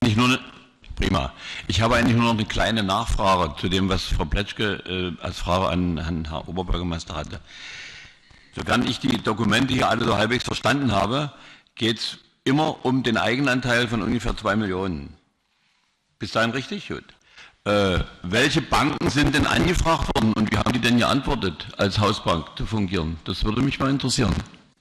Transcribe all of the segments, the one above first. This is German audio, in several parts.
Nicht nur prima. Ich habe eigentlich nur noch eine kleine Nachfrage zu dem, was Frau Pletschke als Frage an Herrn Oberbürgermeister hatte. Sofern ich die Dokumente hier alle so halbwegs verstanden habe, geht es immer um den Eigenanteil von ungefähr 2 Millionen. Bis dahin richtig? Gut. Welche Banken sind denn angefragt worden und wie haben die denn geantwortet, als Hausbank zu fungieren? Das würde mich mal interessieren.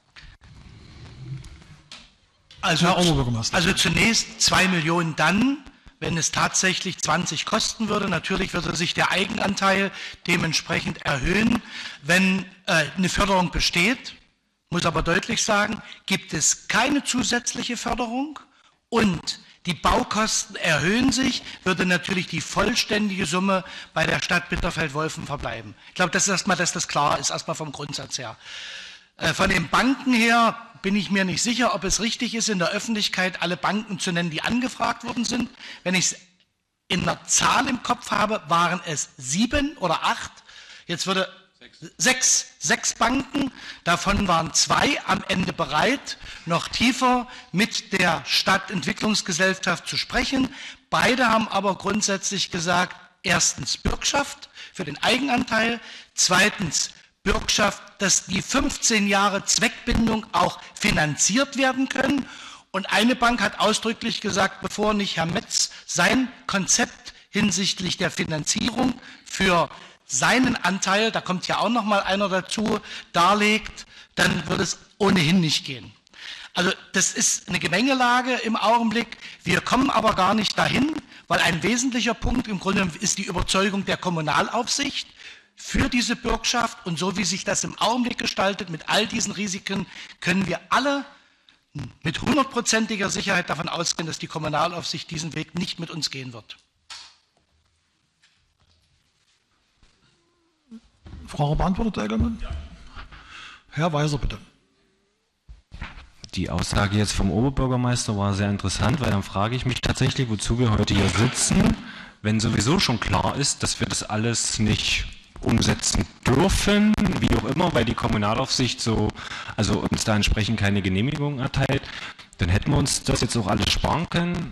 Also zunächst 2 Millionen dann, wenn es tatsächlich 20 kosten würde. Natürlich würde sich der Eigenanteil dementsprechend erhöhen, wenn eine Förderung besteht. Muss aber deutlich sagen, gibt es keine zusätzliche Förderung und die Baukosten erhöhen sich, würde natürlich die vollständige Summe bei der Stadt Bitterfeld-Wolfen verbleiben. Ich glaube, das ist erstmal, dass das klar ist, erstmal vom Grundsatz her. Von den Banken her bin ich mir nicht sicher, ob es richtig ist, in der Öffentlichkeit alle Banken zu nennen, die angefragt worden sind. Wenn ich es in einer Zahl im Kopf habe, waren es 7 oder 8. Jetzt würde 6 Banken, davon waren 2 am Ende bereit, noch tiefer mit der Stadtentwicklungsgesellschaft zu sprechen. Beide haben aber grundsätzlich gesagt, erstens Bürgschaft für den Eigenanteil, zweitens Bürgschaft, dass die 15 Jahre Zweckbindung auch finanziert werden können. Und eine Bank hat ausdrücklich gesagt, bevor nicht Herr Metz sein Konzept hinsichtlich der Finanzierung für seinen Anteil, da kommt ja auch noch mal einer dazu, darlegt, dann wird es ohnehin nicht gehen. Also das ist eine Gemengelage im Augenblick. Wir kommen aber gar nicht dahin, weil ein wesentlicher Punkt im Grunde ist die Überzeugung der Kommunalaufsicht für diese Bürgschaft. Und so wie sich das im Augenblick gestaltet, mit all diesen Risiken, können wir alle mit 100%iger Sicherheit davon ausgehen, dass die Kommunalaufsicht diesen Weg nicht mit uns gehen wird. Frage beantwortet, Herr Egelmann? Ja. Herr Weiser, bitte. Die Aussage jetzt vom Oberbürgermeister war sehr interessant, weil dann frage ich mich tatsächlich, wozu wir heute hier sitzen, wenn sowieso schon klar ist, dass wir das alles nicht umsetzen dürfen, wie auch immer, weil die Kommunalaufsicht uns da entsprechend keine Genehmigung erteilt, dann hätten wir uns das jetzt auch alles sparen können.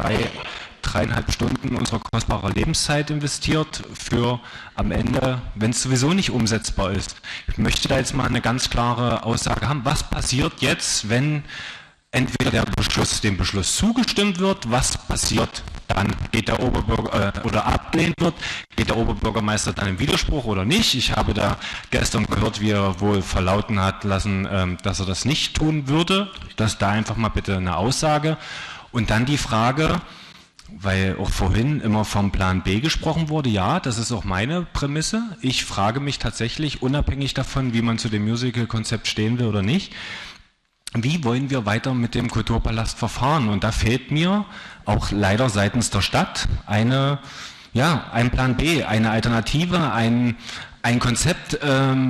3,5 Stunden unserer kostbaren Lebenszeit investiert für am Ende, wenn es sowieso nicht umsetzbar ist. Ich möchte da jetzt mal eine ganz klare Aussage haben. Was passiert jetzt, wenn entweder dem Beschluss zugestimmt wird? Was passiert dann? Geht der oder ablehnt wird? Geht der Oberbürgermeister dann im Widerspruch oder nicht? Ich habe da gestern gehört, wie er wohl verlauten hat lassen, dass er das nicht tun würde. Das da einfach mal bitte eine Aussage. Und dann die Frage, weil auch vorhin immer vom Plan B gesprochen wurde, ja, das ist auch meine Prämisse. Ich frage mich tatsächlich, unabhängig davon, wie man zu dem Musical-Konzept stehen will oder nicht, wie wollen wir weiter mit dem Kulturpalast verfahren? Und da fehlt mir auch leider seitens der Stadt ein Plan B, eine Alternative, ein Konzept,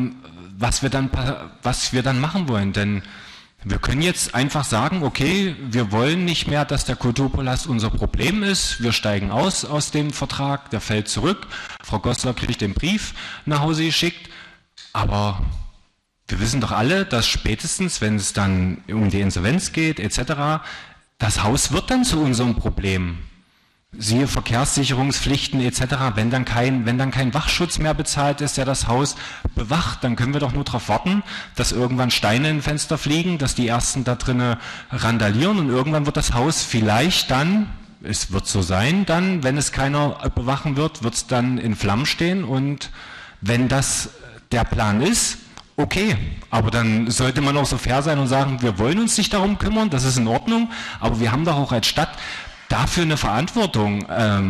was wir dann machen wollen. Denn wir können jetzt einfach sagen, okay, wir wollen nicht mehr, dass der Kulturpalast unser Problem ist. Wir steigen aus dem Vertrag, der fällt zurück. Frau Goslar kriegt den Brief nach Hause geschickt. Aber wir wissen doch alle, dass spätestens, wenn es dann um die Insolvenz geht etc., das Haus wird dann zu unserem Problem. Siehe Verkehrssicherungspflichten etc. Wenn dann kein Wachschutz mehr bezahlt ist, der das Haus bewacht, dann können wir doch nur darauf warten, dass irgendwann Steine in Fenster fliegen, dass die Ersten da drinnen randalieren und irgendwann wird das Haus vielleicht dann, es wird so sein, dann, wenn es keiner bewachen wird, wird es dann in Flammen stehen und wenn das der Plan ist, okay, aber dann sollte man auch so fair sein und sagen, wir wollen uns nicht darum kümmern, das ist in Ordnung, aber wir haben doch auch als Stadt dafür eine Verantwortung,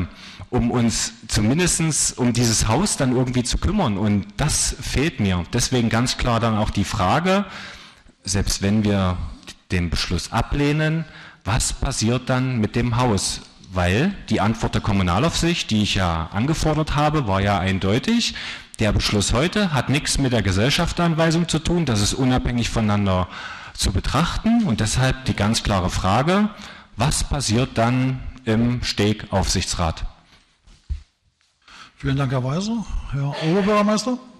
um uns zumindest um dieses Haus dann irgendwie zu kümmern und das fehlt mir. Deswegen ganz klar dann auch die Frage, selbst wenn wir den Beschluss ablehnen, was passiert dann mit dem Haus? Weil die Antwort der Kommunalaufsicht, die ich ja angefordert habe, war ja eindeutig. Der Beschluss heute hat nichts mit der Gesellschaftsanweisung zu tun, das ist unabhängig voneinander zu betrachten und deshalb die ganz klare Frage, was passiert dann im Steg-Aufsichtsrat? Vielen Dank, Herr Weiser. Herr Oberbürgermeister.